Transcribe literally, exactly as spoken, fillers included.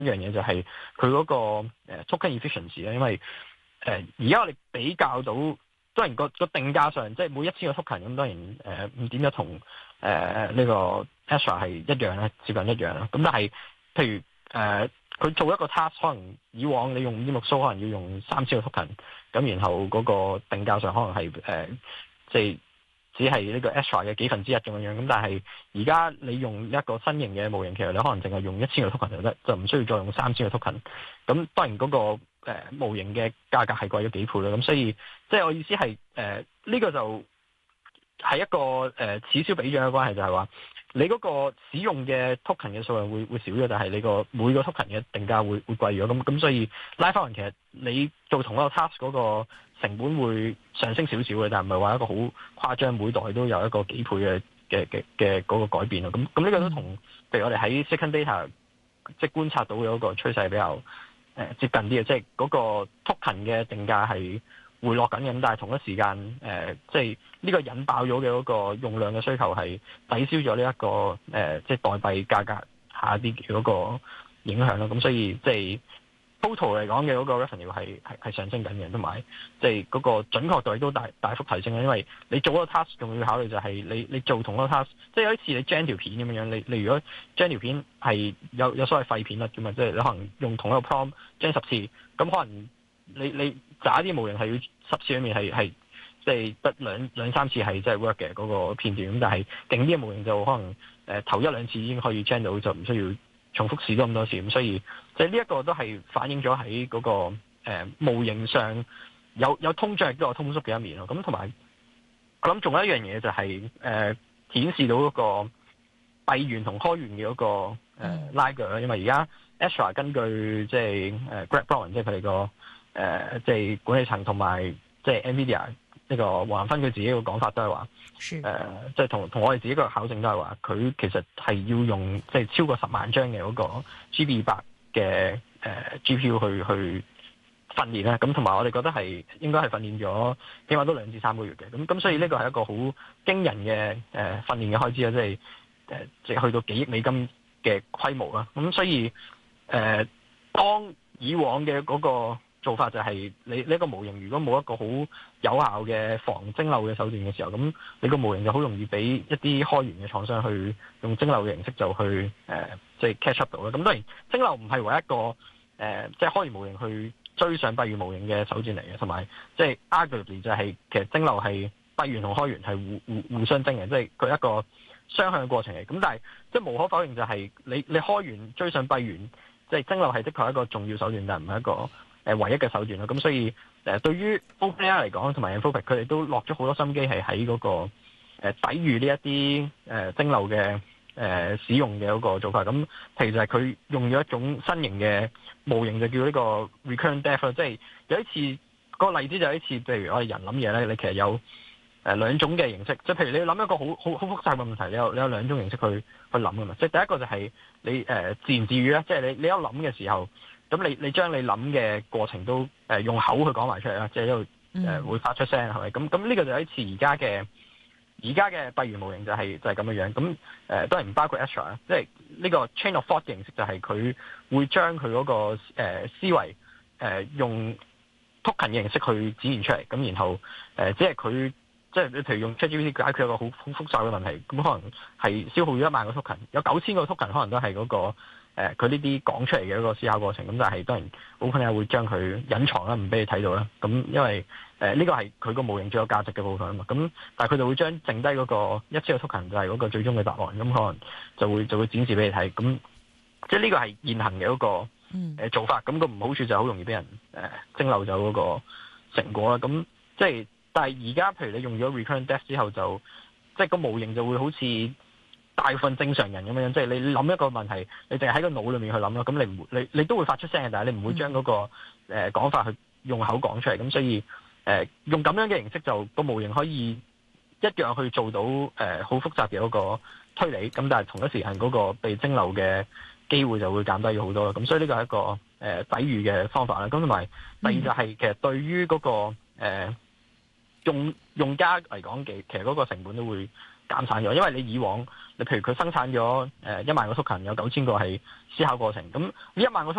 一樣嘢就係佢嗰個誒 token efficiency 咧，因為誒而家我哋比較到，當然個個定價上，即係每一千個 token 咁，當然誒唔點樣同誒呢個 Astra 係一樣咧，接近一樣啦。咁但係譬如誒佢、呃、做一個 task，可能以往你用五點六蘇可能要用三千個 token，咁然後嗰個定價上可能係誒即係只係呢個 Astra 嘅幾分之一咁樣樣。咁但係而家你用一個新型嘅模型，其實你可能淨係用一千個 token 就得，就唔需要再用三千個 token。咁當然嗰、那個誒、呃、模型嘅價格係貴咗幾倍啦，咁所以即係我意思係誒呢個就係一個誒、呃、此消彼長嘅關係，就係、是、話你嗰個使用嘅 token 嘅數量會會少咗，但係你個每個 token 嘅定價會會貴咗，咁咁所以拉翻勻其實你做同一個 task 嗰個成本會上升少少嘅，但係唔係話一個好誇張，每代都有一個幾倍嘅嘅嘅嘅嗰個改變咯。咁咁呢個都同譬如我哋喺 second data 即係觀察到嘅嗰個趨勢比較。誒、呃、接近啲嘅，即係嗰個 token 嘅定價係回落緊嘅，但係同一時間誒、呃，即係呢個引爆咗嘅嗰個用量嘅需求係抵消咗呢一個誒、呃，即係代幣價格下跌嘅嗰個影響咯。咁所以即係 total 嚟講嘅嗰個 revenue 係係係上升緊嘅，同埋即係嗰個準確度亦都大大幅提升啦。因為你做一個 task 仲要考慮就係你你做同一個 task，即係有一次你 gen 條片咁樣樣，你你如果 gen 條片係有有所謂廢片率嘅嘛，即係你可能用同一個 prompt gen 十次，咁可能你你渣啲模型係要十次裏面係係即係得兩兩三次係即係 work 嘅嗰個片段，咁但係勁啲嘅模型就可能誒、呃、頭一兩次已經可以 gen 到，就唔需要重複試多咁多次，咁所以即係呢一個都係反映咗喺嗰個誒、呃、模型上有有通脹亦都有通縮嘅一面咯。咁同埋我諗仲有一樣嘢就係、是、誒、呃、顯示到嗰個閉源同開源嘅嗰、那個誒、呃、拉鋸啦。因為而家 Astra 根據即係誒 Greg Brown 即係佢哋個誒即係管理層同埋即係 NVIDIA 呢個黃仁勳佢自己個講法都係話誒即係同同我哋自己個考證都係話佢其實係要用即係、就是、超過十萬張嘅嗰個 G B 二百嘅誒 G P U 去去訓練啦。咁同埋我哋覺得係應該係訓練咗起碼都兩至三個月嘅。咁咁所以呢個係一個好驚人嘅誒、呃、訓練嘅開支啦，即係誒即係去到幾億美金嘅規模啦。咁所以誒、呃、當以往嘅嗰個做法就係你呢個模型如果冇一個好有效嘅防蒸餾嘅手段嘅時候，咁你個模型就好容易俾一啲開源嘅廠商去用蒸餾嘅形式就去誒即係 catch up 到啦。咁當然蒸餾唔係唯一一個誒即係開源模型去追上閉源模型嘅手段嚟嘅，同埋即係 arguably 就係、是、其實蒸餾係閉源同開源係互互互相蒸嘅，即係佢一個雙向嘅過程嚟。咁但係即係無可否認就係你你開源追上閉源，即係蒸餾係的確係一個重要手段，但係唔係一個誒唯一嘅手段咯。咁所以誒對於 OpenAI 嚟講同埋 Anthropic 佢哋都落咗好多心機係喺嗰個誒抵禦呢一啲誒蒸餾嘅誒使用嘅嗰個做法。咁其實係佢用咗一種新型嘅模型，就叫呢個 recurrent depth，即係有一次個例子就係一次，譬如我哋人諗嘢咧，你其實有誒兩種嘅形式，即係譬如你諗一個好好好複雜嘅問題，你有你有兩種形式去去諗噶嘛。即係第一個就係你誒、呃、自言自語啦，即係你你一諗嘅時候，咁你你將你諗嘅過程都誒、呃、用口去講埋出嚟啦，即係一路誒會發出聲係咪？咁咁呢個就係一次而家嘅而家嘅閉源模型就係、是、就係咁嘅樣。咁誒、呃、都係唔包括 Astra，即係呢個 chain of thought 嘅形式就係佢會將佢嗰、那個、呃、思維誒、呃、用 token 嘅形式去展現出嚟。咁然後誒、呃、只係佢。即係你譬如用 ChatGPT 解決一個好好複雜嘅問題，咁可能係消耗咗一萬個 token，有九千個 token 可能都係嗰、那個佢呢啲講出嚟嘅一個思考過程。咁但係當然 OpenAI 會將佢隱藏啦，唔俾你睇到啦。咁因為誒呢、呃這個係佢個模型最有價值嘅部分啊嘛。咁但係佢就會將剩低嗰個一千個 token 就係嗰個最終嘅答案。咁可能就會就會展示俾你睇。咁即係呢個係現行嘅嗰個做法。咁、那個唔好處就好容易俾人誒蒸餾走嗰個成果啦。咁即係。但係而家，譬如你用咗 recurrent depth 之後就，就即係個模型就會好似大部分正常人咁樣，即係你諗一個問題，你淨係喺個腦裏面去諗咯。咁你唔會，你你都會發出聲嘅，但係你唔會將嗰、那個誒、呃、講法去用口講出嚟。咁所以誒、呃、用咁樣嘅形式就個模型可以一樣去做到誒好、呃、複雜嘅嗰個推理。咁但係同一時間嗰個被蒸餾嘅機會就會減低咗好多啦。咁所以呢個係一個誒、呃、抵禦嘅方法啦。咁同埋第二就係、是、其實對於嗰、那個、呃用用家嚟講，其其實嗰個成本都會減減省咗，因為你以往你譬如佢生產咗誒一萬個 token，有九千個係思考過程，咁呢一萬個